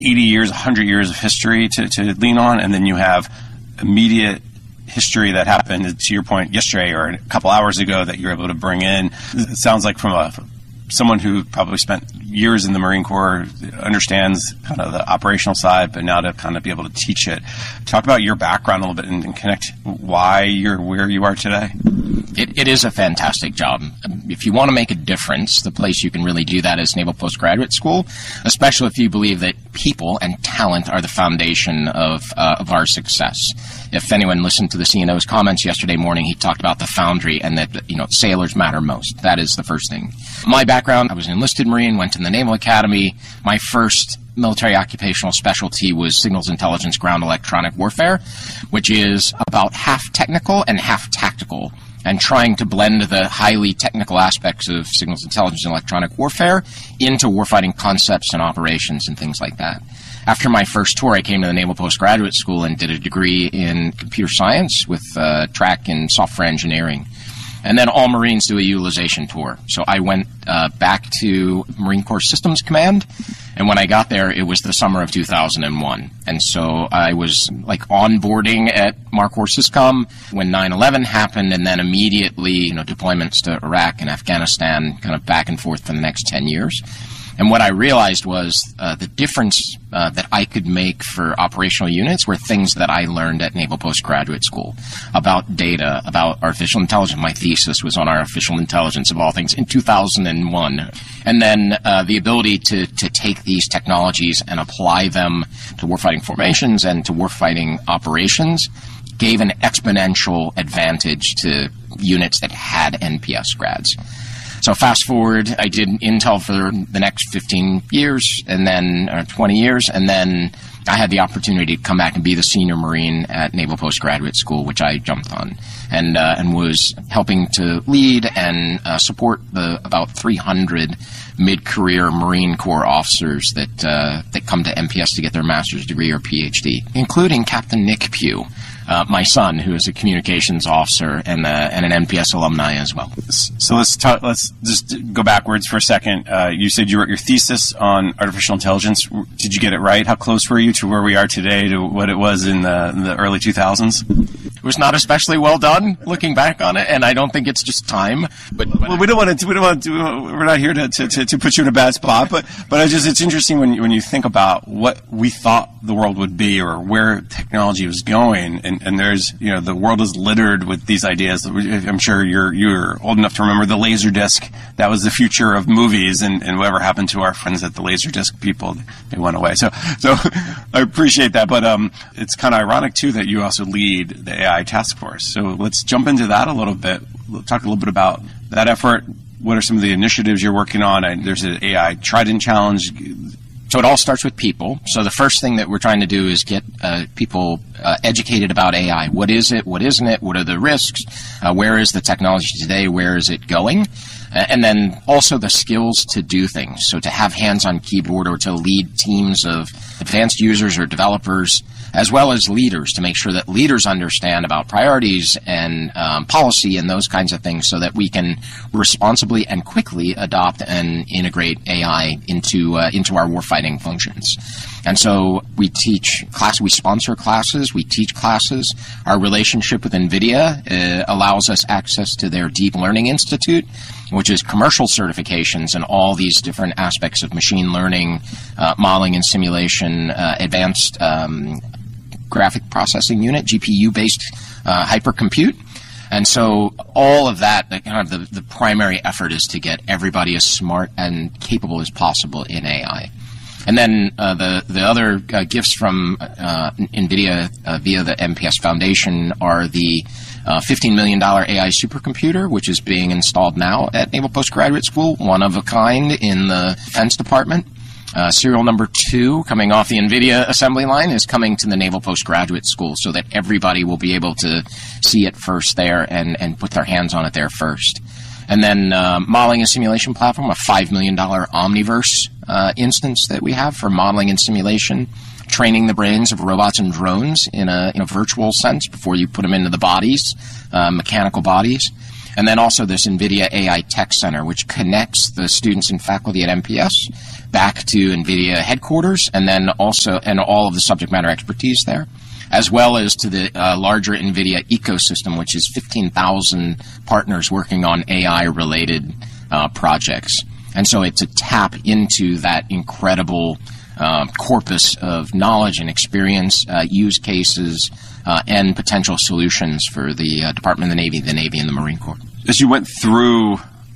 80 years, 100 years of history to lean on, and then you have immediate history that happened, to your point, yesterday or a couple hours ago that you're able to bring in. It sounds like from someone who probably spent years in the Marine Corps, understands kind of the operational side, but now to kind of be able to teach it. Talk about your background a little bit and connect why you're where you are today. It is a fantastic job. If you want to make a difference, the place you can really do that is Naval Postgraduate School, especially if you believe that people and talent are the foundation of our success. If anyone listened to the CNO's comments yesterday morning, he talked about the foundry and that, sailors matter most. That is the first thing. My background, I was an enlisted Marine, went to the Naval Academy. My first military occupational specialty was signals intelligence ground electronic warfare, which is about half technical and half tactical, and trying to blend the highly technical aspects of signals intelligence and electronic warfare into warfighting concepts and operations and things like that. After my first tour, I came to the Naval Postgraduate School and did a degree in computer science with track in software engineering. And then all Marines do a utilization tour. So I went back to Marine Corps Systems Command, and when I got there, it was the summer of 2001. And so I was onboarding at MARCOR Syscom when 9/11 happened, and then immediately deployments to Iraq and Afghanistan, kind of back and forth for the next 10 years. And what I realized was the difference that I could make for operational units were things that I learned at Naval Postgraduate School about data, about artificial intelligence. My thesis was on artificial intelligence, of all things, in 2001. And then the ability to take these technologies and apply them to warfighting formations and to warfighting operations gave an exponential advantage to units that had NPS grads. So fast forward, I did Intel for the next 15 years, and then 20 years, and then I had the opportunity to come back and be the senior Marine at Naval Postgraduate School, which I jumped on, and was helping to lead and support the about 300 mid-career Marine Corps officers that come to MPS to get their master's degree or PhD, including Captain Nick Pugh. My son, who is a communications officer and an NPS alumni as well. So let's just go backwards for a second. You said you wrote your thesis on artificial intelligence. Did you get it right? How close were you to where we are today to what it was in the early 2000s? It was not especially well done, looking back on it, and I don't think it's just time. But we don't want to. We're not here to put you in a bad spot. But it's interesting when you think about what we thought the world would be or where technology was going, and there's the world is littered with these ideas. I'm sure you're old enough to remember the Laserdisc. That was the future of movies, and whatever happened to our friends at the Laserdisc people, they went away. So I appreciate that, but it's kind of ironic too that you also lead the AI task force. So let's jump into that a little bit. We'll talk a little bit about that effort. What are some of the initiatives you're working on? There's an AI Trident Challenge. So it all starts with people. So the first thing that we're trying to do is get people educated about AI. What is it? What isn't it? What are the risks? Where is the technology today? Where is it going? And then also the skills to do things. So to have hands on keyboard or to lead teams of advanced users or developers, as well as leaders, to make sure that leaders understand about priorities and policy and those kinds of things so that we can responsibly and quickly adopt and integrate AI into our warfighting functions. And so we teach we sponsor classes, we teach classes. Our relationship with NVIDIA allows us access to their Deep Learning Institute, which is commercial certifications in all these different aspects of machine learning, modeling and simulation, advanced graphic processing unit, GPU-based hypercompute. And so all of that, kind of the primary effort is to get everybody as smart and capable as possible in AI. And then the other gifts from NVIDIA via the MPS Foundation are the $15 million AI supercomputer, which is being installed now at Naval Postgraduate School, one of a kind in the Defense Department. Serial number 2, coming off the NVIDIA assembly line, is coming to the Naval Postgraduate School so that everybody will be able to see it first there and put their hands on it there first. And then modeling and simulation platform, a $5 million Omniverse instance that we have for modeling and simulation, training the brains of robots and drones in a virtual sense before you put them into the bodies, mechanical bodies. And then also this NVIDIA AI Tech Center, which connects the students and faculty at MPS back to NVIDIA headquarters, and then also and all of the subject matter expertise there, as well as to the larger NVIDIA ecosystem, which is 15,000 partners working on AI-related projects. And so it's a tap into that incredible corpus of knowledge and experience, use cases, and potential solutions for the Department of the Navy, and the Marine Corps. As you went through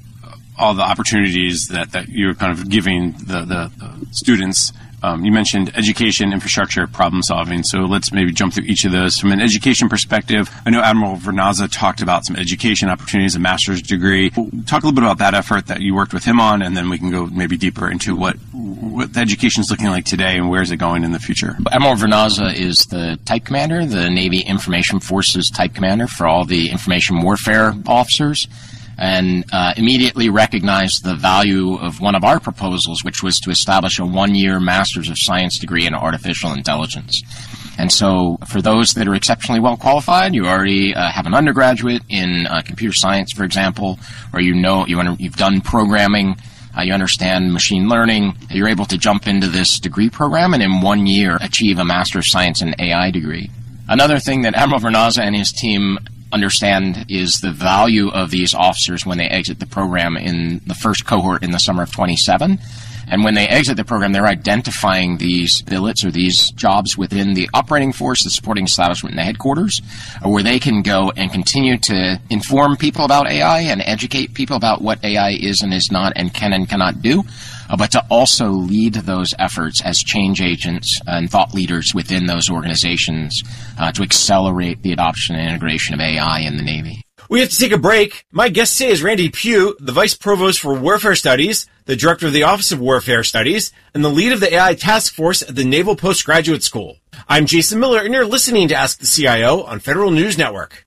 all the opportunities that you're kind of giving the students, you mentioned education, infrastructure, problem solving. So let's maybe jump through each of those. From an education perspective, I know Admiral Vernazza talked about some education opportunities, a master's degree. Talk a little bit about that effort that you worked with him on, and then we can go maybe deeper into what the education is looking like today and where is it going in the future. Admiral Vernazza is the type commander, the Navy Information Forces type commander for all the information warfare officers, and immediately recognized the value of one of our proposals, which was to establish a one-year Master's of Science degree in Artificial Intelligence. And so for those that are exceptionally well qualified, you already have an undergraduate in computer science, for example, or you've done programming, you understand machine learning, you're able to jump into this degree program and in 1 year achieve a Master of Science in AI degree. Another thing that Admiral Vernazza and his team understand is the value of these officers when they exit the program in the first cohort in the summer of 27. And when they exit the program, they're identifying these billets or these jobs within the operating force, the supporting establishment, and the headquarters, where they can go and continue to inform people about AI and educate people about what AI is and is not and can and cannot do, but to also lead those efforts as change agents and thought leaders within those organizations to accelerate the adoption and integration of AI in the Navy. We have to take a break. My guest today is Randy Pugh, the Vice Provost for Warfare Studies, the Director of the Office of Warfare Studies, and the lead of the AI Task Force at the Naval Postgraduate School. I'm Jason Miller, and you're listening to Ask the CIO on Federal News Network.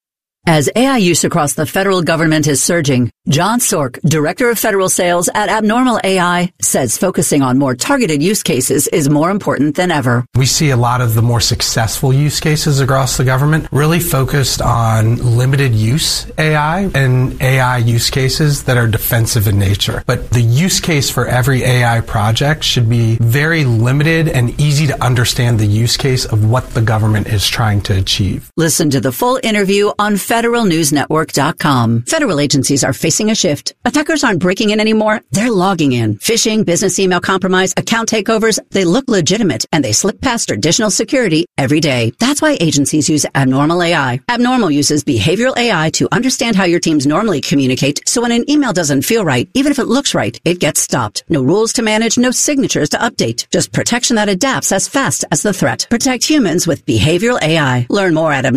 As AI use across the federal government is surging, John Sork, Director of Federal Sales at Abnormal AI, says focusing on more targeted use cases is more important than ever. We see a lot of the more successful use cases across the government really focused on limited use AI and AI use cases that are defensive in nature. But the use case for every AI project should be very limited and easy to understand the use case of what the government is trying to achieve. Listen to the full interview on federalnewsnetwork.com. Federal agencies are facing a shift. Attackers aren't breaking in anymore. They're logging in. Phishing, business email compromise, account takeovers, they look legitimate and they slip past traditional security every day. That's why agencies use Abnormal AI. Abnormal uses behavioral AI to understand how your teams normally communicate, so when an email doesn't feel right, even if it looks right, it gets stopped. No rules to manage, no signatures to update. Just protection that adapts as fast as the threat. Protect humans with behavioral AI. Learn more at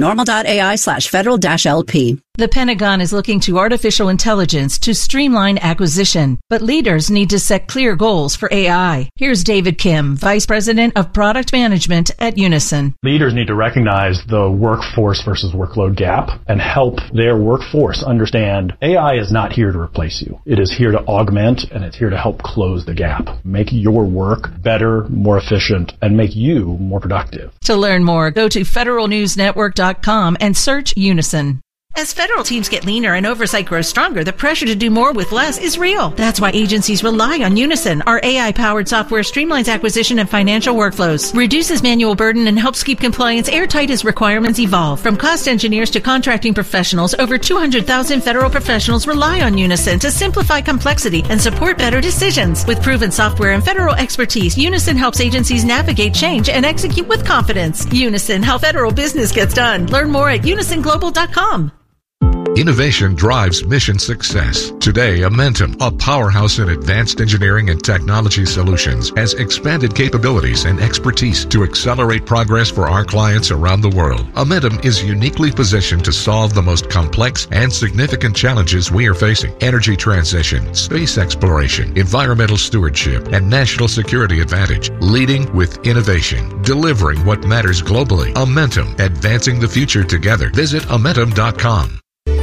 abnormal.ai/federal-LP. The Pentagon is looking to artificial intelligence to streamline acquisition, but leaders need to set clear goals for AI. Here's David Kim, Vice President of Product Management at Unison. Leaders need to recognize the workforce versus workload gap and help their workforce understand AI is not here to replace you. It is here to augment, and it's here to help close the gap. Make your work better, more efficient, and make you more productive. To learn more, go to federalnewsnetwork.com and search Unison. As federal teams get leaner and oversight grows stronger, the pressure to do more with less is real. That's why agencies rely on Unison. Our AI-powered software streamlines acquisition and financial workflows, reduces manual burden, and helps keep compliance airtight as requirements evolve. From cost engineers to contracting professionals, over 200,000 federal professionals rely on Unison to simplify complexity and support better decisions. With proven software and federal expertise, Unison helps agencies navigate change and execute with confidence. Unison, how federal business gets done. Learn more at unisonglobal.com. Innovation drives mission success. Today, Amentum, a powerhouse in advanced engineering and technology solutions, has expanded capabilities and expertise to accelerate progress for our clients around the world. Amentum is uniquely positioned to solve the most complex and significant challenges we are facing: energy transition, space exploration, environmental stewardship, and national security advantage. Leading with innovation, delivering what matters globally. Amentum, advancing the future together. Visit Amentum.com.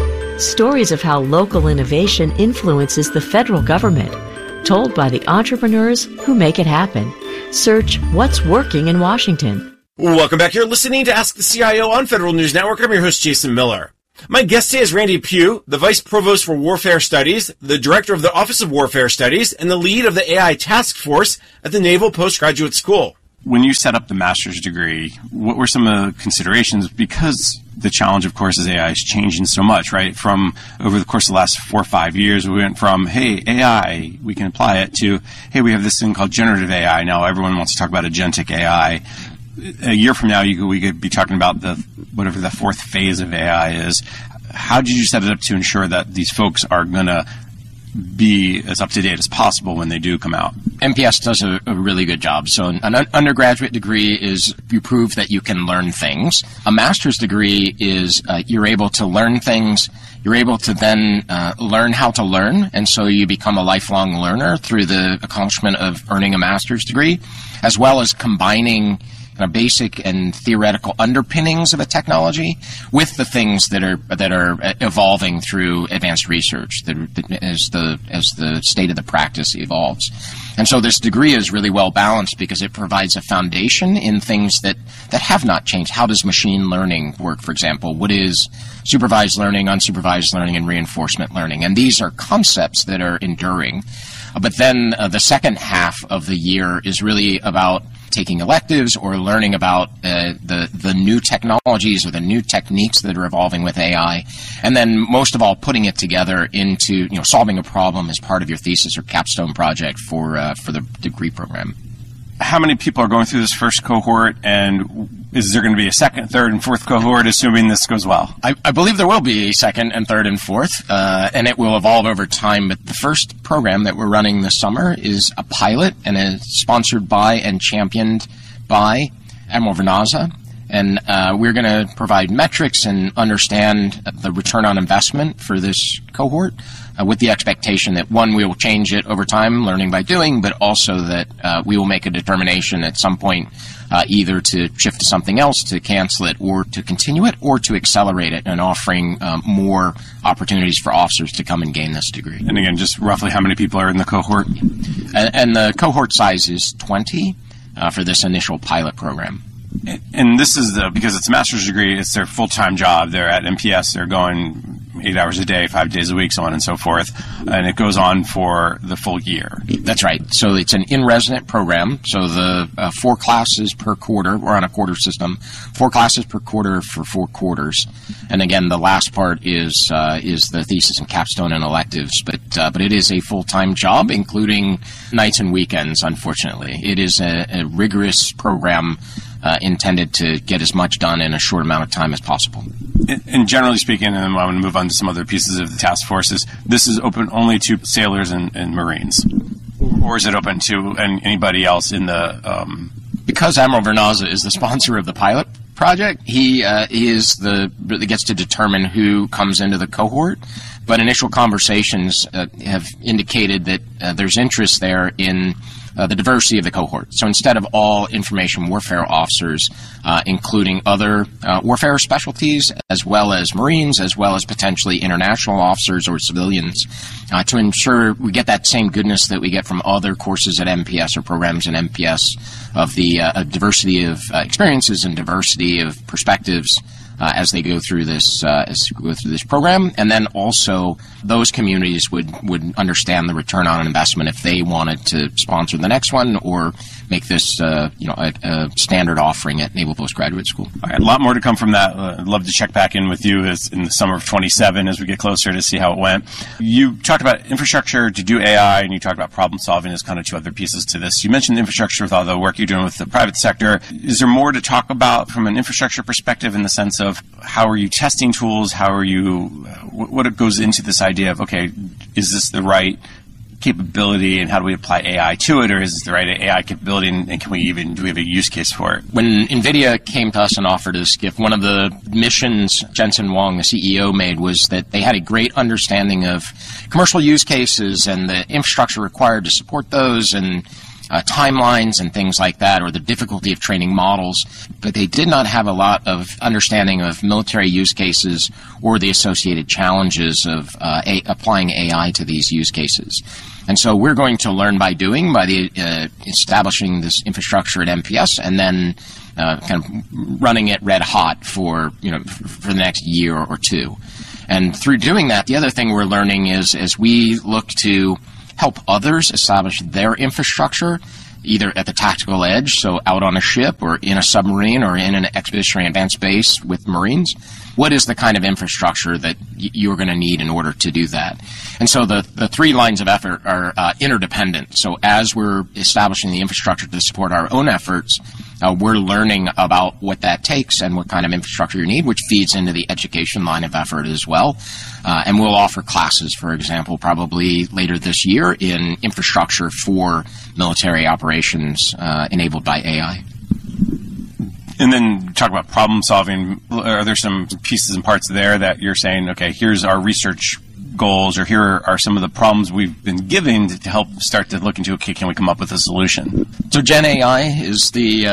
Stories of how local innovation influences the federal government, told by the entrepreneurs who make it happen. Search What's Working in Washington. Welcome back. You're listening to Ask the CIO on Federal News Network. I'm your host, Jason Miller. My guest today is Randy Pugh, the Vice Provost for Warfare Studies, the Director of the Office of Warfare Studies, and the lead of the AI Task Force at the Naval Postgraduate School. When you set up the master's degree, what were some of the considerations? Because the challenge, of course, is AI is changing so much, right? From over the course of the last 4 or 5 years, we went from, hey, AI, we can apply it, to, hey, we have this thing called generative AI. Now everyone wants to talk about agentic AI. A year from now, we could be talking about whatever the fourth phase of AI is. How did you set it up to ensure that these folks are going to be as up-to-date as possible when they do come out? MPS does a really good job. So an undergraduate degree is you prove that you can learn things. A master's degree is you're able to learn things. You're able to then learn how to learn, and so you become a lifelong learner through the accomplishment of earning a master's degree, as well as combining basic and theoretical underpinnings of a technology with the things that are evolving through advanced research as the state of the practice evolves. And so this degree is really well balanced because it provides a foundation in things that have not changed. How does machine learning work, for example? What is supervised learning, unsupervised learning, and reinforcement learning? And these are concepts that are enduring. But then the second half of the year is really about taking electives or learning about the new technologies or the new techniques that are evolving with AI, and then most of all putting it together into solving a problem as part of your thesis or capstone project for the degree program. How many people are going through this first cohort, and is there going to be a second, third, and fourth cohort, assuming this goes well? I believe there will be a second and third and fourth, and it will evolve over time. But the first program that we're running this summer is a pilot, and it's sponsored by and championed by Admiral Vernaza. And we're going to provide metrics and understand the return on investment for this cohort, with the expectation that, one, we will change it over time, learning by doing, but also that we will make a determination at some point either to shift to something else, to cancel it, or to continue it, or to accelerate it, and offering more opportunities for officers to come and gain this degree. And again, just roughly how many people are in the cohort? And the cohort size is 20 for this initial pilot program. And this is because it's a master's degree, it's their full-time job. They're at MPS, they're going 8 hours a day, 5 days a week, so on and so forth. And it goes on for the full year. That's right. So it's an in-resident program. So the 4 classes per quarter, we're on a quarter system, 4 classes per quarter for 4 quarters. And again, the last part is the thesis and capstone and electives. But it is a full-time job, including nights and weekends, unfortunately. It is a rigorous program intended to get as much done in a short amount of time as possible. And generally speaking, and I want to move on to some other pieces of the task forces, this is open only to sailors and Marines? Or is it open to anybody else in the... Because Admiral Vernaza is the sponsor of the pilot project, he gets to determine who comes into the cohort. But initial conversations have indicated that there's interest there in the diversity of the cohort. So instead of all information warfare officers, including other warfare specialties, as well as Marines, as well as potentially international officers or civilians, to ensure we get that same goodness that we get from other courses at MPS or programs in MPS of the diversity of experiences and diversity of perspectives as they go through this program, and then also those communities would understand the return on investment if they wanted to sponsor the next one or make this a standard offering at Naval Postgraduate School. All right, a lot more to come from that. I'd love to check back in with you in the summer of 27 as we get closer to see how it went. You talked about infrastructure to do AI, and you talked about problem solving as kind of 2 other pieces to this. You mentioned infrastructure with all the work you're doing with the private sector. Is there more to talk about from an infrastructure perspective in the sense of how are you testing tools? How are you, what goes into this idea of, okay, is this the right capability and how do we apply AI to it, or is this the right AI capability and do we have a use case for it? When NVIDIA came to us and offered us GIF, one of the missions Jensen Huang, the CEO, made was that they had a great understanding of commercial use cases and the infrastructure required to support those, and timelines and things like that, or the difficulty of training models, but they did not have a lot of understanding of military use cases or the associated challenges of applying AI to these use cases. And so we're going to learn by doing, by establishing this infrastructure at NPS, and then kind of running it red hot for the next year or two. And through doing that, the other thing we're learning is as we look to help others establish their infrastructure, either at the tactical edge, so out on a ship or in a submarine or in an expeditionary advanced base with Marines, what is the kind of infrastructure that you're going to need in order to do that? And so the three lines of effort are interdependent. So as we're establishing the infrastructure to support our own efforts, we're learning about what that takes and what kind of infrastructure you need, which feeds into the education line of effort as well. And we'll offer classes, for example, probably later this year in infrastructure for military operations enabled by AI. And then talk about problem solving. Are there some pieces and parts there that you're saying, okay, here's our research goals, or here are some of the problems we've been given to help start to look into, okay, can we come up with a solution? So Gen AI is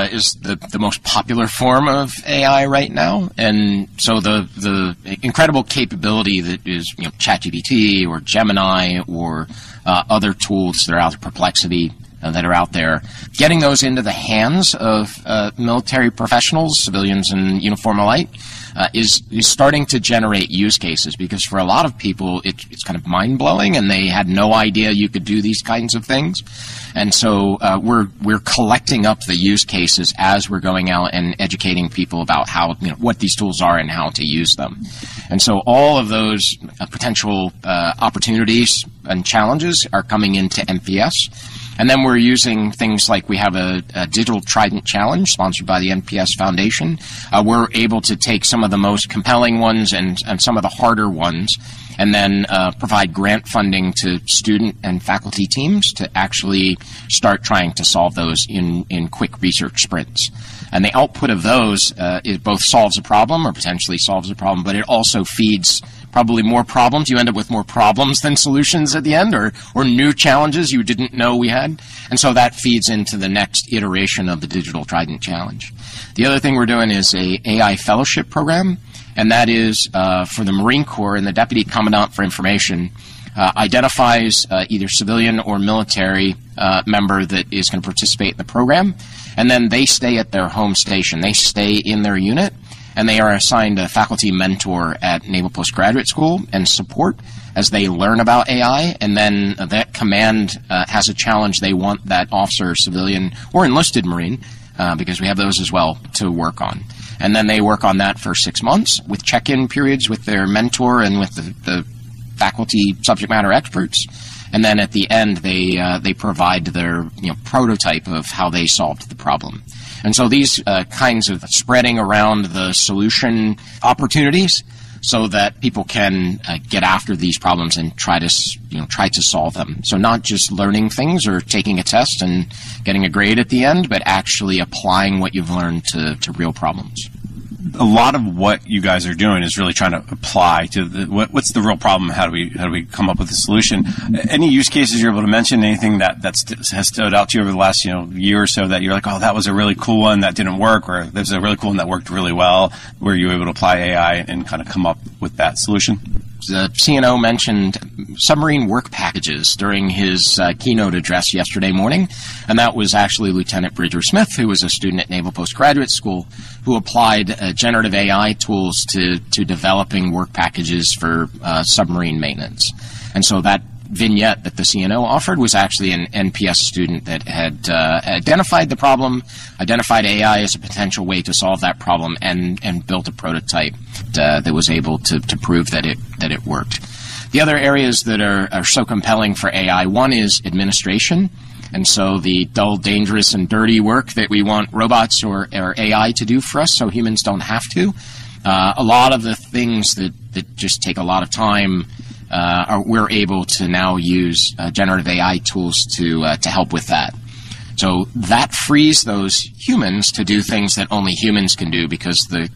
the most popular form of AI right now, and so the incredible capability that is ChatGPT or Gemini or other tools that are out there, Perplexity, that are out there, getting those into the hands of military professionals, civilians in uniform alike, is starting to generate use cases, because for a lot of people it's kind of mind-blowing and they had no idea you could do these kinds of things. And so we're collecting up the use cases as we're going out and educating people about how what these tools are and how to use them. And so all of those potential opportunities and challenges are coming into NPS. And then we're using things like we have a Digital Trident Challenge sponsored by the NPS Foundation. We're able to take some of the most compelling ones and some of the harder ones, and then provide grant funding to student and faculty teams to actually start trying to solve those in quick research sprints. And the output of those, it both solves a problem or potentially solves a problem, but it also feeds probably more problems. You end up with more problems than solutions at the end, or new challenges you didn't know we had. And so that feeds into the next iteration of the Digital Trident Challenge. The other thing we're doing is a AI fellowship program, and that is for the Marine Corps, and the Deputy Commandant for Information identifies either civilian or military member that is going to participate in the program, and then they stay at their home station. They stay in their unit, and they are assigned a faculty mentor at Naval Postgraduate School and support as they learn about AI, and then that command has a challenge they want that officer, civilian, or enlisted Marine, because we have those as well, to work on. And then they work on that for 6 months with check-in periods with their mentor and with the faculty subject matter experts. And then at the end, they provide their prototype of how they solved the problem. And so these kinds of spreading around the solution opportunities, so that people can get after these problems and try to solve them. So not just learning things or taking a test and getting a grade at the end, but actually applying what you've learned to real problems. A lot of what you guys are doing is really trying to apply to what's the real problem. How do we come up with a solution? Any use cases you're able to mention? Anything that has stood out to you over the last year or so that you're like, oh, that was a really cool one that didn't work, or there's a really cool one that worked really well? Were you able to apply AI and kind of come up with that solution? The CNO mentioned submarine work packages during his keynote address yesterday morning, and that was actually Lieutenant Bridger Smith, who was a student at Naval Postgraduate School, who applied generative AI tools to developing work packages for submarine maintenance. And so that vignette that the CNO offered was actually an NPS student that had identified the problem, identified AI as a potential way to solve that problem, and built a prototype that was able to prove that it worked. The other areas that are so compelling for AI, one is administration. And so the dull, dangerous, and dirty work that we want robots or AI to do for us so humans don't have to. A lot of the things that just take a lot of time, we're able to now use generative AI tools to help with that. So that frees those humans to do things that only humans can do, because the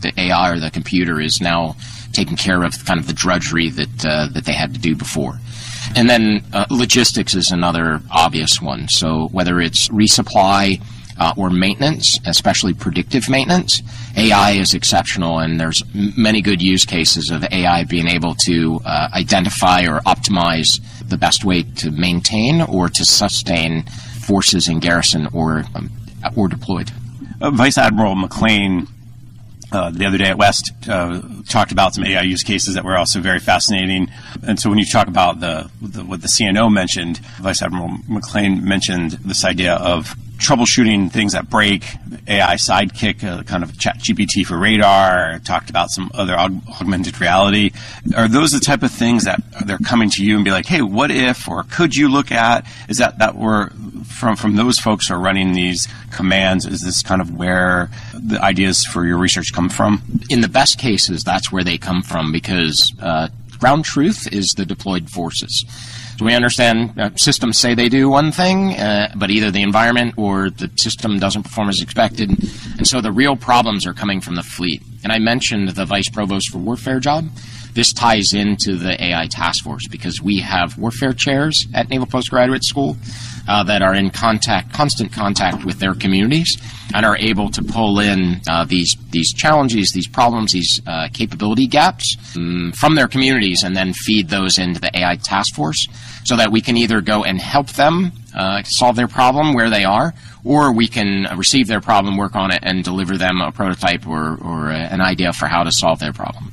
AI or the computer is now taking care of kind of the drudgery that they had to do before. And then logistics is another obvious one. So whether it's resupply or maintenance, especially predictive maintenance, AI is exceptional, and there's many good use cases of AI being able to identify or optimize the best way to maintain or to sustain forces in garrison or deployed. Vice Admiral McClain the other day at West talked about some AI use cases that were also very fascinating. And so when you talk about what the CNO mentioned, Vice Admiral McClain mentioned this idea of troubleshooting things that break, AI sidekick, kind of ChatGPT for radar, talked about some other augmented reality. Are those the type of things that they're coming to you and be like, hey, what if, or could you look at? Is that were from those folks who are running these commands, is this kind of where the ideas for your research come from? In the best cases, that's where they come from, because ground truth is the deployed forces. So we understand systems say they do one thing, but either the environment or the system doesn't perform as expected. And so the real problems are coming from the fleet. And I mentioned the Vice Provost for Warfare job. This ties into the AI task force because we have warfare chairs at Naval Postgraduate School that are in constant contact with their communities and are able to pull in these challenges, these problems, these capability gaps from their communities and then feed those into the AI task force so that we can either go and help them solve their problem where they are, or we can receive their problem, work on it, and deliver them a prototype or an idea for how to solve their problem.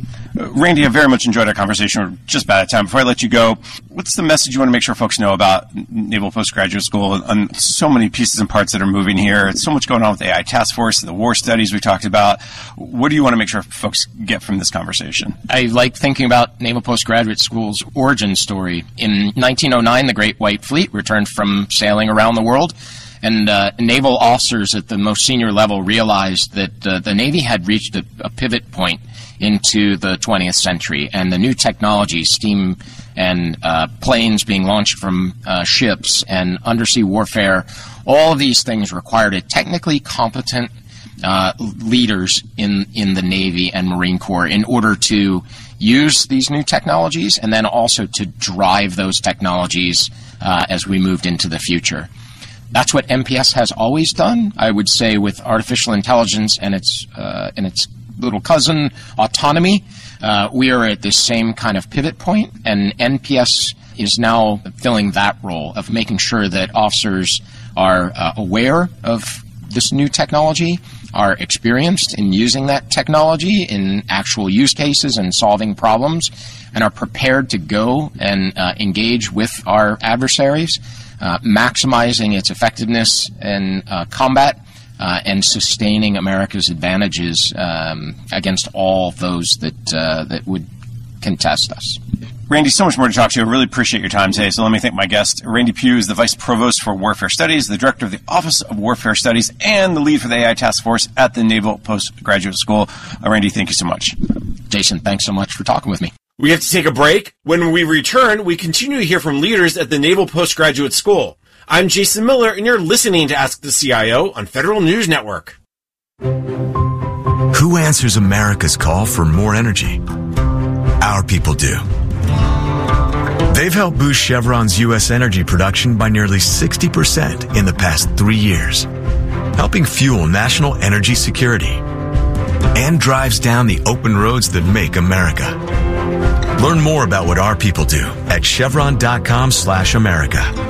Randy, I very much enjoyed our conversation. We're just about out of time. Before I let you go, what's the message you want to make sure folks know about Naval Postgraduate School and so many pieces and parts that are moving here? It's so much going on with the AI Task Force, the war studies we talked about. What do you want to make sure folks get from this conversation? I like thinking about Naval Postgraduate School's origin story. In 1909, the Great White Fleet returned from sailing around the world, and naval officers at the most senior level realized that the Navy had reached a pivot point into the 20th century, and the new technologies, steam and planes being launched from ships and undersea warfare, all of these things required a technically competent leaders in the Navy and Marine Corps in order to use these new technologies and then also to drive those technologies as we moved into the future. That's what NPS has always done. I would say with artificial intelligence and its little cousin, autonomy, we are at this same kind of pivot point, and NPS is now filling that role of making sure that officers are aware of this new technology, are experienced in using that technology in actual use cases and solving problems, and are prepared to go and engage with our adversaries, maximizing its effectiveness in combat, and sustaining America's advantages against all those that would contest us. Randy, so much more to talk to you. I really appreciate your time today. So let me thank my guest. Randy Pugh is the Vice Provost for Warfare Studies, the Director of the Office of Warfare Studies, and the lead for the AI Task Force at the Naval Postgraduate School. Randy, thank you so much. Jason, thanks so much for talking with me. We have to take a break. When we return, we continue to hear from leaders at the Naval Postgraduate School. I'm Jason Miller, and you're listening to Ask the CIO on Federal News Network. Who answers America's call for more energy? Our people do. They've helped boost Chevron's U.S. energy production by nearly 60% in the past 3 years, helping fuel national energy security, and drives down the open roads that make America. Learn more about what our people do at chevron.com/America.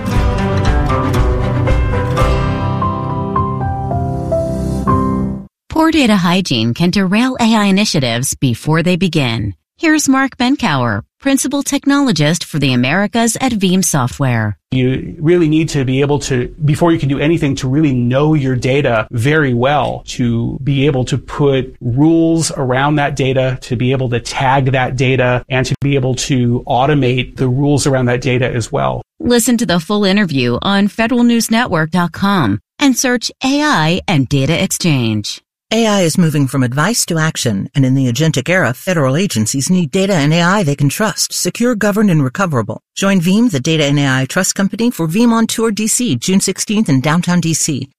Poor data hygiene can derail AI initiatives before they begin. Here's Mark Benkower, Principal Technologist for the Americas at Veeam Software. You really need to be able to, before you can do anything, to really know your data very well, to be able to put rules around that data, to be able to tag that data, and to be able to automate the rules around that data as well. Listen to the full interview on federalnewsnetwork.com and search AI and Data Exchange. AI is moving from advice to action, and in the agentic era, federal agencies need data and AI they can trust, secure, governed, and recoverable. Join Veeam, the data and AI trust company, for Veeam on Tour DC, June 16th in downtown DC.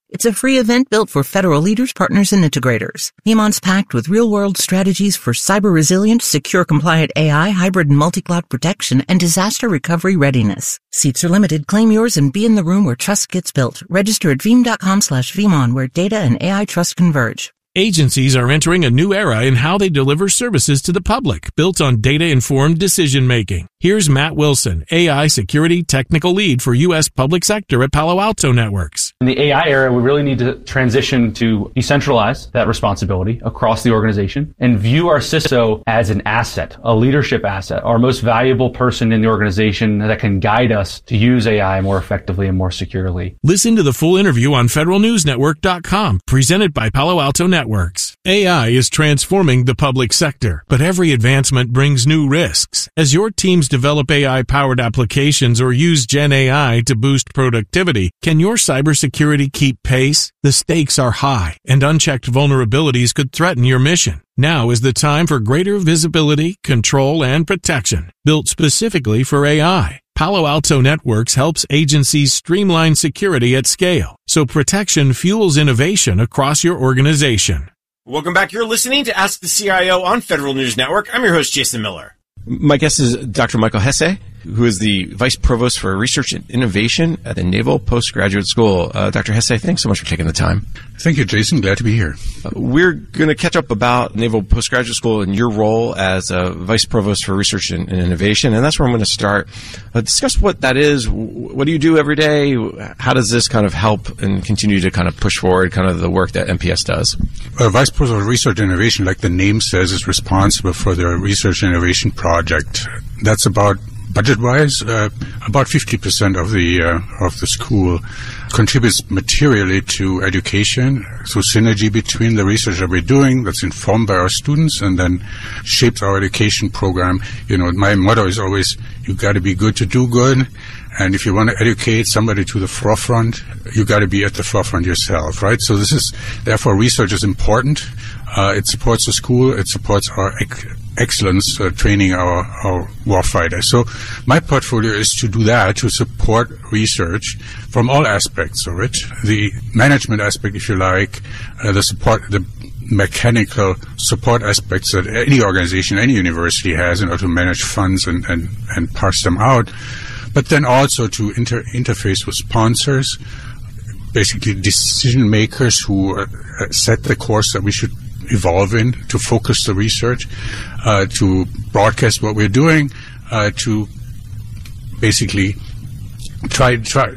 It's a free event built for federal leaders, partners, and integrators. VeeamON's packed with real-world strategies for cyber-resilient, secure-compliant AI, hybrid and multi-cloud protection, and disaster recovery readiness. Seats are limited. Claim yours and be in the room where trust gets built. Register at veeam.com/VeeamON, where data and AI trust converge. Agencies are entering a new era in how they deliver services to the public, built on data-informed decision-making. Here's Matt Wilson, AI Security Technical Lead for U.S. Public Sector at Palo Alto Networks. In the AI era, we really need to transition to decentralize that responsibility across the organization and view our CISO as an asset, a leadership asset, our most valuable person in the organization that can guide us to use AI more effectively and more securely. Listen to the full interview on federalnewsnetwork.com, presented by Palo Alto Networks. AI is transforming the public sector, but every advancement brings new risks. As your teams develop AI-powered applications or use Gen AI to boost productivity, can your cybersecurity keep pace? The stakes are high, and unchecked vulnerabilities could threaten your mission. Now is the time for greater visibility, control, and protection, built specifically for AI. Palo Alto Networks helps agencies streamline security at scale, so protection fuels innovation across your organization. Welcome back. You're listening to Ask the CIO on Federal News Network. I'm your host, Jason Miller. My guest is Dr. Michael Hesse, who is the Vice Provost for Research and Innovation at the Naval Postgraduate School. Dr. Hesse, thanks so much for taking the time. Thank you, Jason. Glad to be here. We're going to catch up about Naval Postgraduate School and your role as a Vice Provost for Research and Innovation, and that's where I'm going to start. Discuss what that is. What do you do every day? How does this kind of help and continue to kind of push forward kind of the work that NPS does? Vice Provost for Research and Innovation, like the name says, is responsible for the research and innovation project. That's about budget-wise, about 50% of the school contributes materially to education, so synergy between the research that we're doing that's informed by our students and then shapes our education program. You know, my motto is always, you got to be good to do good. And if you want to educate somebody to the forefront, you got to be at the forefront yourself, right? So therefore research is important. It supports the school. It supports our excellence training our warfighters. So my portfolio is to do that, to support research from all aspects of it. The management aspect, if you like, the mechanical support aspects that any organization, any university has in order to manage funds and parse them out. But then also to interface with sponsors, basically decision makers who set the course that we should evolve in, to focus the research, to broadcast what we're doing, to basically try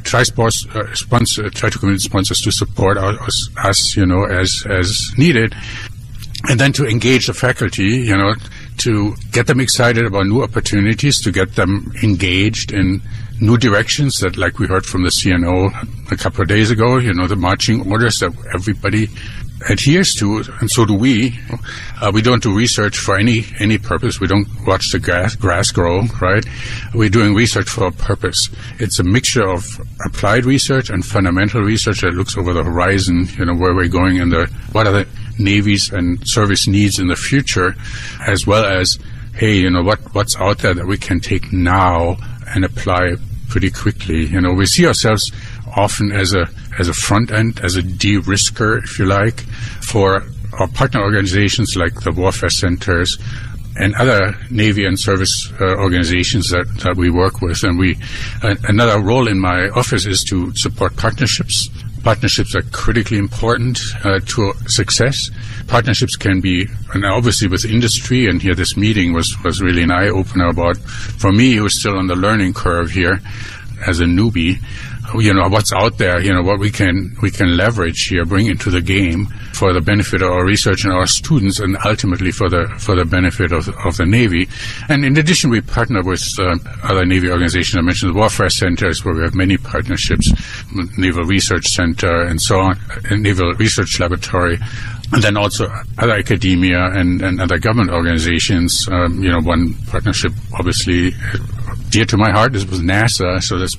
to convince sponsors to support us, as needed, and then to engage the faculty, to get them excited about new opportunities, to get them engaged in new directions that, like we heard from the CNO a couple of days ago, the marching orders that everybody adheres to, and so do we. We don't do research for any purpose. We don't watch the grass grow, right? We're doing research for a purpose. It's a mixture of applied research and fundamental research that looks over the horizon, where we're going what are the navies and service needs in the future, as well as, hey, what's out there that we can take now and apply pretty quickly. We see ourselves often as a front end, as a de-risker, if you like, for our partner organizations like the Warfare Centers and other Navy and service organizations that we work with. And another role in my office is to support partnerships. Partnerships are critically important to success. Partnerships can be, and obviously with industry, and here this meeting was really an eye-opener about, for me, who's still on the learning curve here as a newbie, what's out there, what we can leverage here, bring into the game for the benefit of our research and our students, and ultimately for the benefit of the Navy. And in addition, we partner with other Navy organizations. I mentioned the Warfare Centers, where we have many partnerships, Naval Research Center and so on, and Naval Research Laboratory, and then also other academia and other government organizations. One partnership, obviously, dear to my heart, is with NASA, so that's one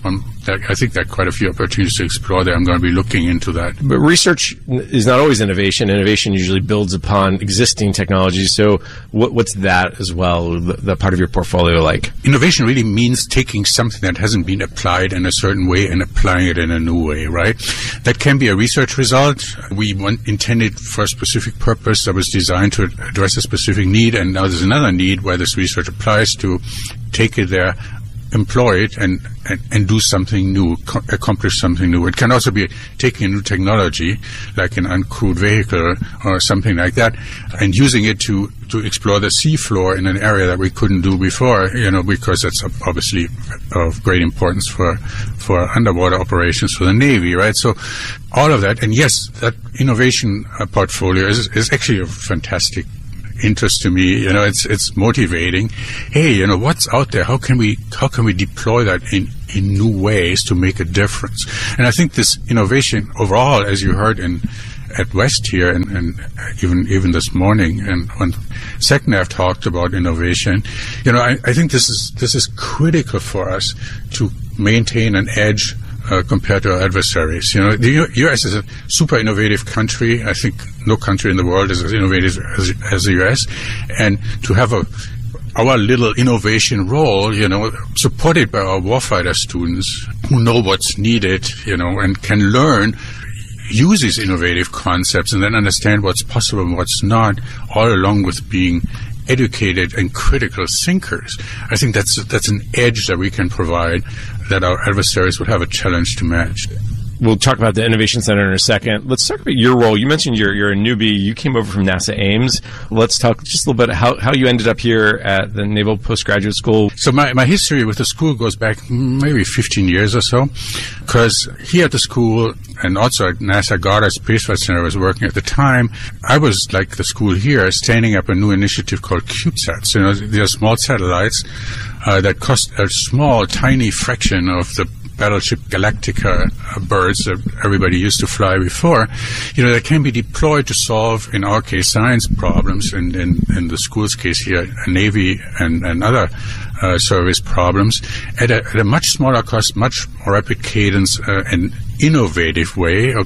I think there are quite a few opportunities to explore there. I'm going to be looking into that. But research is not always innovation. Innovation usually builds upon existing technologies. So what's that as well, the part of your portfolio like? Innovation really means taking something that hasn't been applied in a certain way and applying it in a new way, right? That can be a research result. We intended for a specific purpose that was designed to address a specific need, and now there's another need where this research applies to take it there, employ it, and do something new, accomplish something new. It can also be taking a new technology, like an uncrewed vehicle or something like that, and using it to explore the seafloor in an area that we couldn't do before, because that's obviously of great importance for underwater operations for the Navy, right? So all of that, and yes, that innovation portfolio is actually a fantastic interest to me. It's motivating. Hey, what's out there? How can we deploy that in new ways to make a difference? And I think this innovation overall, as you heard at West here, and even this morning, and when SecNav talked about innovation, I think this is critical for us to maintain an edge compared to our adversaries. The U.S. is a super innovative country. I think no country in the world is as innovative as the U.S. And to have our little innovation role, supported by our warfighter students who know what's needed, and can learn, use these innovative concepts, and then understand what's possible and what's not, all along with being educated and critical thinkers. I think that's an edge that we can provide that our adversaries would have a challenge to match. We'll talk about the Innovation Center in a second. Let's talk about your role. You mentioned you're a newbie. You came over from NASA Ames. Let's talk just a little bit how you ended up here at the Naval Postgraduate School. So my history with the school goes back maybe 15 years or so, because here at the school and also at NASA Goddard Space Flight Center I was working at the time, I was, like the school here, standing up a new initiative called CubeSats. They are small satellites that cost a small, tiny fraction of the battleship Galactica birds that everybody used to fly before, that can be deployed to solve, in our case, science problems, and in the school's case here, Navy and other service problems, at a much smaller cost, much more rapid cadence, and innovative way,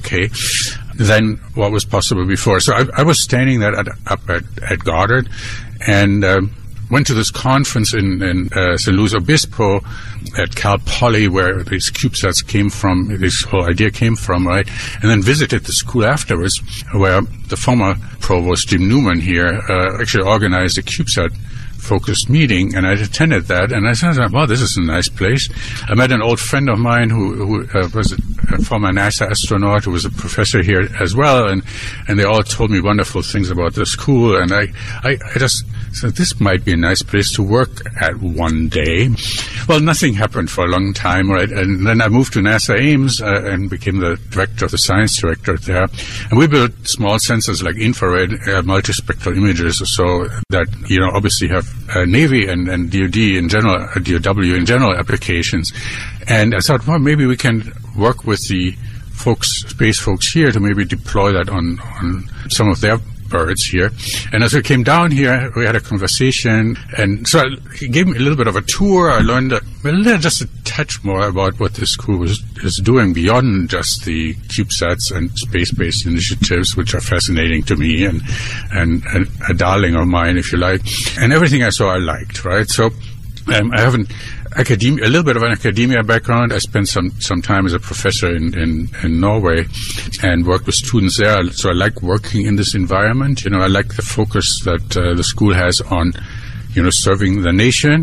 than what was possible before. So I was standing there up at Goddard, and went to this conference in St. Luis Obispo at Cal Poly, where these CubeSats came from, this whole idea came from, right? And then visited the school afterwards, where the former provost, Jim Newman here, actually organized a CubeSat-focused meeting, and I attended that, and I said, wow, this is a nice place. I met an old friend of mine who was a former NASA astronaut, who was a professor here as well, and they all told me wonderful things about the school, and I just said, this might be a nice place to work at one day. Well, nothing happened for a long time, right? And then I moved to NASA Ames and became the director of the science director there. And we built small sensors like infrared multispectral images, so that, obviously have Navy and DoD in general, DOW in general applications. And I thought, well, maybe we can work with the space folks here to maybe deploy that on some of their birds here. And as we came down here, we had a conversation, and so he gave me a little bit of a tour. I learned just a touch more about what this school is doing beyond just the CubeSats and space-based initiatives, which are fascinating to me and a darling of mine, if you like. And everything I saw, I liked, right? So I have a little bit of an academia background. I spent some time as a professor in Norway and worked with students there. So I like working in this environment. I like the focus that the school has on, serving the nation.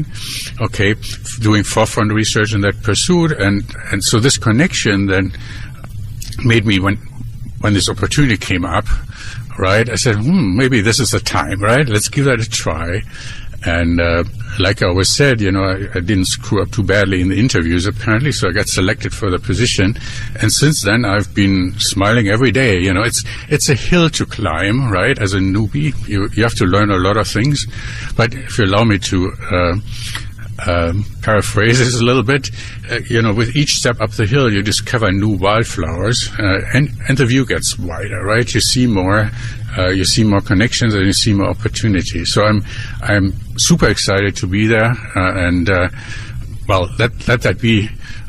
Doing forefront research in that pursuit, and so this connection then made me, when this opportunity came up, right? I said, maybe this is the time, right? Let's give that a try. And like I always said, I didn't screw up too badly in the interviews, apparently, so I got selected for the position. And since then, I've been smiling every day. It's a hill to climb, right? As a newbie, you have to learn a lot of things. But if you allow me to paraphrase this a little bit, with each step up the hill, you discover new wildflowers, and the view gets wider, right? You see more connections, and you see more opportunities. So I'm super excited to be there, and let that be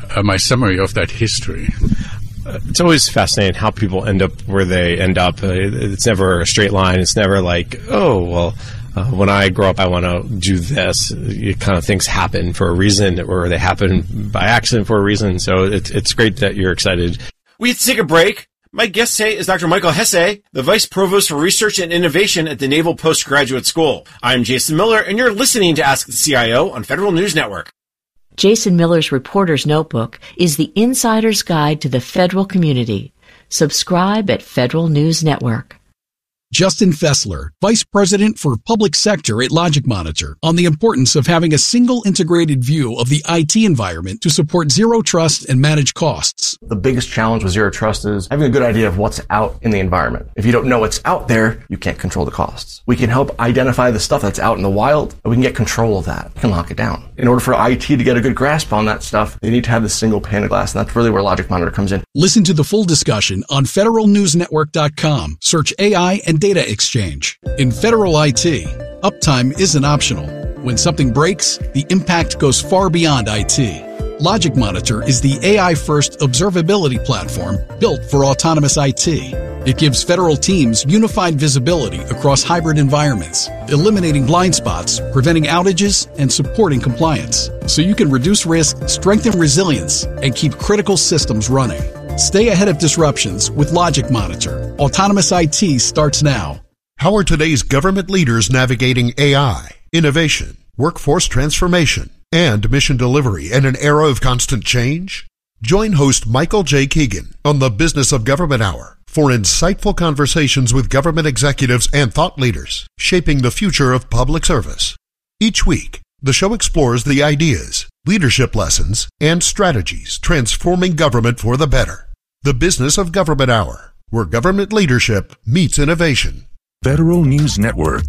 my summary of that history. It's always fascinating how people end up where they end up. It's never a straight line. It's never like, oh, well, when I grow up, I want to do this. Kind of things happen for a reason, or they happen by accident for a reason. So it's great that you're excited. We have to take a break. My guest today is Dr. Michael Hesse, the Vice Provost for Research and Innovation at the Naval Postgraduate School. I'm Jason Miller, and you're listening to Ask the CIO on Federal News Network. Jason Miller's Reporter's Notebook is the insider's guide to the federal community. Subscribe at Federal News Network. Justin Fessler, Vice President for Public Sector at LogicMonitor, on the importance of having a single integrated view of the IT environment to support zero trust and manage costs. The biggest challenge with zero trust is having a good idea of what's out in the environment. If you don't know what's out there, you can't control the costs. We can help identify the stuff that's out in the wild, and we can get control of that. We can lock it down. In order for IT to get a good grasp on that stuff, they need to have this single pane of glass, and that's really where LogicMonitor comes in. Listen to the full discussion on federalnewsnetwork.com. Search AI and Data Exchange. In federal IT, uptime isn't optional. When something breaks, the impact goes far beyond IT. LogicMonitor is the AI-first observability platform built for autonomous IT. It gives federal teams unified visibility across hybrid environments, eliminating blind spots, preventing outages, and supporting compliance, so you can reduce risk, strengthen resilience, and keep critical systems running. Stay ahead of disruptions with LogicMonitor. Autonomous IT starts now. How are today's government leaders navigating AI, innovation, workforce transformation, and mission delivery in an era of constant change? Join host Michael J. Keegan on the Business of Government Hour for insightful conversations with government executives and thought leaders shaping the future of public service. Each week, the show explores the ideas, leadership lessons, and strategies transforming government for the better. The Business of Government Hour, where government leadership meets innovation. Federal News Network.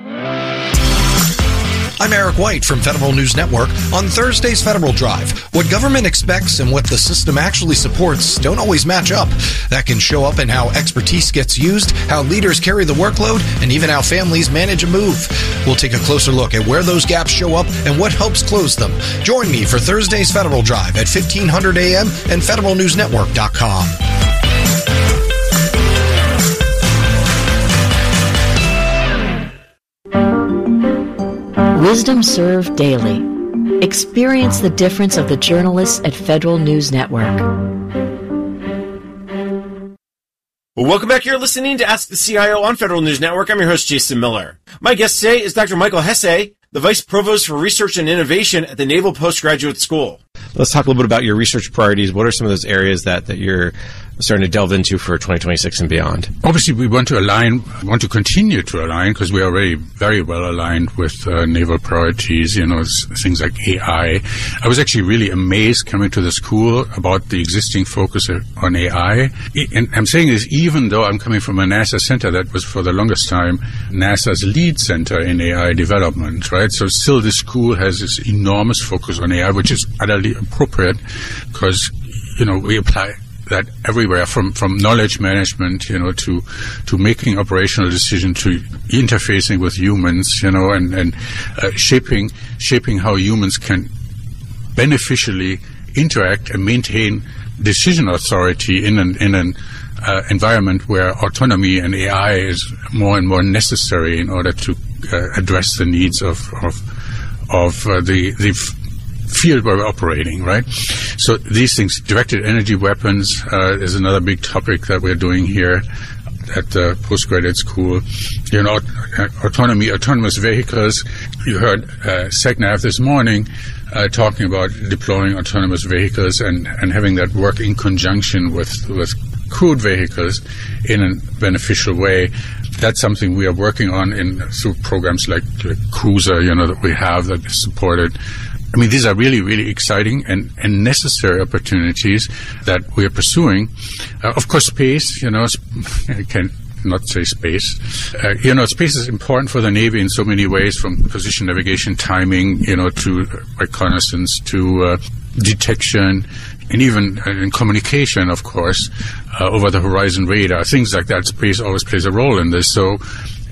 I'm Eric White from Federal News Network. On Thursday's Federal Drive, what government expects and what the system actually supports don't always match up. That can show up in how expertise gets used, how leaders carry the workload, and even how families manage a move. We'll take a closer look at where those gaps show up and what helps close them. Join me for Thursday's Federal Drive at 1500 a.m. and federalnewsnetwork.com. Wisdom Served Daily. Experience the difference of the journalists at Federal News Network. Well, welcome back. You're listening to Ask the CIO on Federal News Network. I'm your host, Jason Miller. My guest today is Dr. Michael Hesse, the Vice Provost for Research and Innovation at the Naval Postgraduate School. Let's talk a little bit about your research priorities. What are some of those areas that you're starting to delve into for 2026 and beyond? Obviously, we want to continue to align, because we are already very well aligned with naval priorities, things like AI. I was actually really amazed coming to the school about the existing focus on AI. And I'm saying this even though I'm coming from a NASA center that was for the longest time NASA's lead center in AI development, right? So still the school has this enormous focus on AI, which is utterly appropriate, because, we apply that everywhere, from knowledge management, to making operational decisions, to interfacing with humans, and shaping how humans can beneficially interact and maintain decision authority in an environment where autonomy and AI is more and more necessary in order to address the needs of the field where we're operating, right? So these things, directed energy weapons is another big topic that we're doing here at the postgraduate school. Autonomous vehicles. You heard SecNav this morning talking about deploying autonomous vehicles and having that work in conjunction with crewed vehicles in a beneficial way. That's something we are working on through programs like Cruiser, that we have that is supported. I mean, these are really, really exciting and necessary opportunities that we are pursuing. Of course, space, I can not say space. Space is important for the Navy in so many ways, from position navigation, timing, to reconnaissance, to detection, and even in communication, of course, over the horizon radar, things like that. Space always plays a role in this. So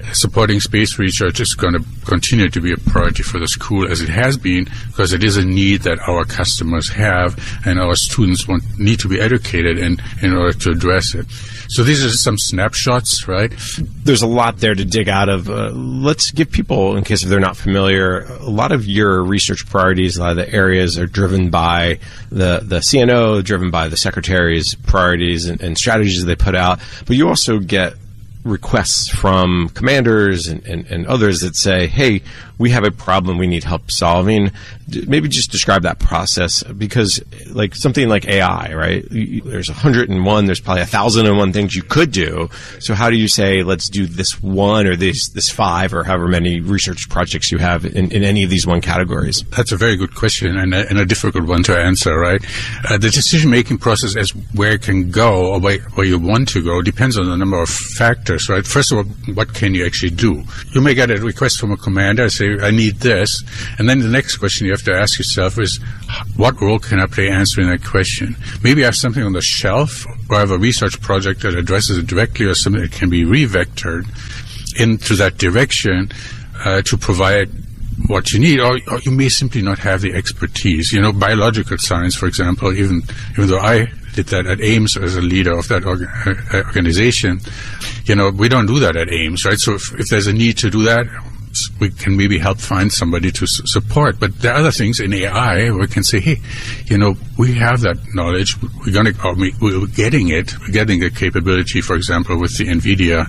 supporting space research is going to continue to be a priority for the school as it has been, because it is a need that our customers have and our students need to be educated in order to address it. So these are some snapshots, right? There's a lot there to dig out of. Let's give people, in case if they're not familiar, a lot of your research priorities, a lot of the areas are driven by the CNO, driven by the Secretary's priorities and strategies they put out. But you also get requests from commanders and others that say, hey, we have a problem we need help solving. Maybe just describe that process, because like something like AI, right? There's 101, there's probably 1,001 things you could do. So how do you say, let's do this one or this 5 or however many research projects you have in any of these one categories? That's a very good question and a difficult one to answer, right? The decision-making process as where it can go or where you want to go depends on a number of factors, right? First of all, what can you actually do? You may get a request from a commander, say, I need this. And then the next question you have to ask yourself is, what role can I play answering that question? Maybe I have something on the shelf, or I have a research project that addresses it directly, or something that can be re-vectored into that direction to provide what you need, or you may simply not have the expertise. You know, biological science, for example, even though I did that at Ames as a leader of that organization, you know, we don't do that at Ames, right? So if there's a need to do that, we can maybe help find somebody to support. But there are other things in AI where we can say, hey, you know, we have that knowledge. We're getting it. We're getting the capability, for example, with the NVIDIA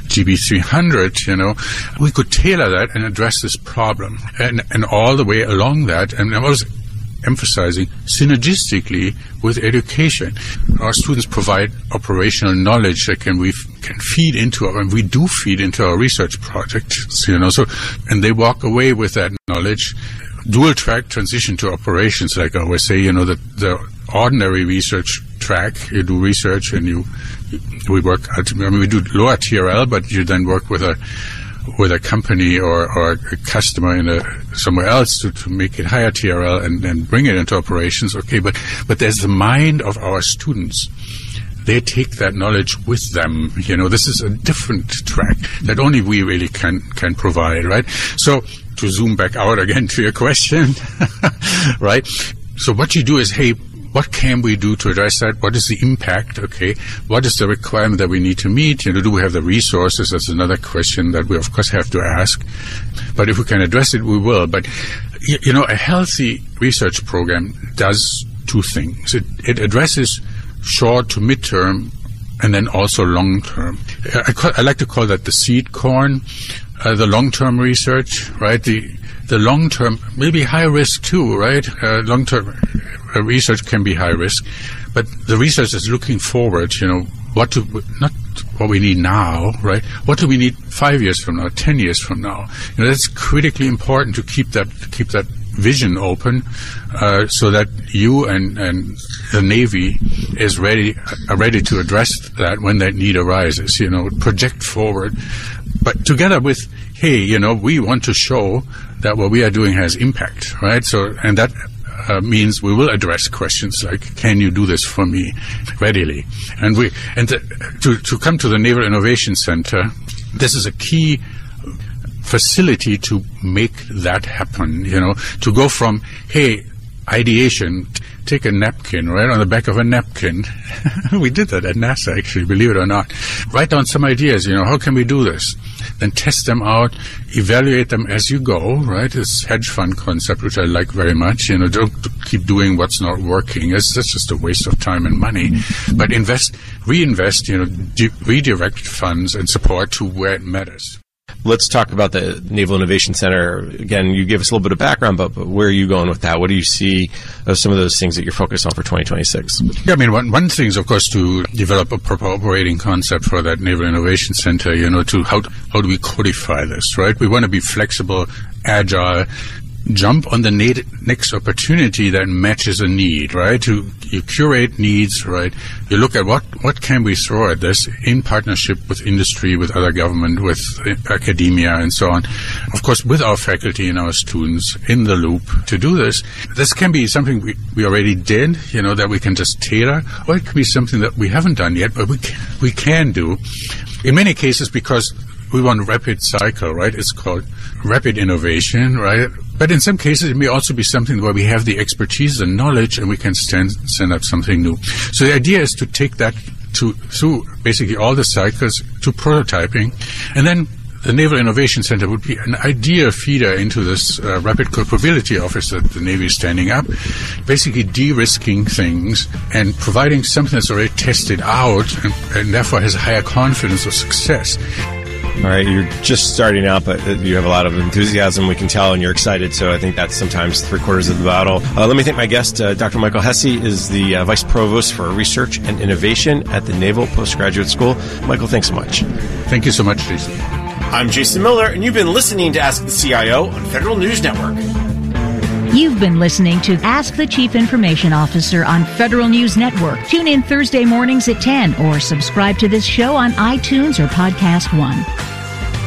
GB300, you know. We could tailor that and address this problem. And all the way along that, and I was emphasizing synergistically with education. Our students provide operational knowledge that can feed into and we do feed into our research projects, you know. So, and they walk away with that knowledge. Dual track transition to operations, like I always say, you know, the ordinary research track, you do research and we do lower TRL, but you then work with a company or a customer somewhere else to make it higher TRL and bring it into operations. Okay, but there's the mind of our students. They take that knowledge with them. You know, this is a different track that only we really can provide, right? So to zoom back out again to your question, right? So what you do is, hey, what can we do to address that? What is the impact? Okay. What is the requirement that we need to meet? You know, do we have the resources? That's another question that we, of course, have to ask. But if we can address it, we will. But, you know, a healthy research program does two things. It addresses short to midterm and then also long-term. I like to call that the seed corn, the long-term research, right? The long-term, maybe high risk too, right? Long-term research can be high risk, but the research is looking forward, you know, not what we need now, right? What do we need 5 years from now, 10 years from now? You know, that's critically important to keep that vision open, so that you and the Navy is ready to address that when that need arises, you know, project forward. But together with, hey, you know, we want to show that what we are doing has impact, right? So, and that means we will address questions like, can you do this for me readily? And to come to the Naval Innovation Center, this is a key facility to make that happen, you know, to go from, hey, ideation, take a napkin, right on the back of a napkin. We did that at NASA, actually, believe it or not. Write down some ideas, you know, how can we do this? Then test them out, evaluate them as you go, right? This hedge fund concept, which I like very much, you know, don't keep doing what's not working. That's just a waste of time and money. But reinvest, you know, redirect funds and support to where it matters. Let's talk about the Naval Innovation Center. Again, you gave us a little bit of background, but where are you going with that? What do you see as some of those things that you're focused on for 2026? Yeah, I mean, one thing is, of course, to develop a proper operating concept for that Naval Innovation Center, you know, to how do we codify this, right? We want to be flexible, agile, jump on the next opportunity that matches a need, right? You curate needs, right? You look at what can we throw at this in partnership with industry, with other government, with academia, and so on. Of course, with our faculty and our students in the loop to do this. This can be something we already did, you know, that we can just tailor, or it can be something that we haven't done yet, but we can do. In many cases, because we want a rapid cycle, right? It's called rapid innovation, right? But in some cases, it may also be something where we have the expertise and knowledge, and we can stand up something new. So the idea is to take that through basically all the cycles to prototyping, and then the Naval Innovation Center would be an ideal feeder into this Rapid Capability Office that the Navy is standing up, basically de-risking things and providing something that's already tested out and therefore has a higher confidence of success. All right, you're just starting out, but you have a lot of enthusiasm, we can tell, and you're excited, so I think that's sometimes 3/4 of the battle. Let me thank my guest. Dr. Michael Hesse is the Vice Provost for Research and Innovation at the Naval Postgraduate School. Michael, thanks so much. Thank you so much, Jason. I'm Jason Miller, and you've been listening to Ask the CIO on Federal News Network. You've been listening to Ask the Chief Information Officer on Federal News Network. Tune in Thursday mornings at 10 or subscribe to this show on iTunes or Podcast One.